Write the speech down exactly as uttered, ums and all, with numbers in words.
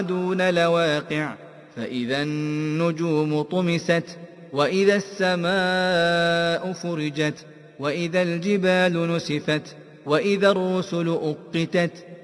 دون لواقع فإذا النجوم طمست وإذا السماء فرجت وإذا الجبال نسفت وإذا الرسل أقتت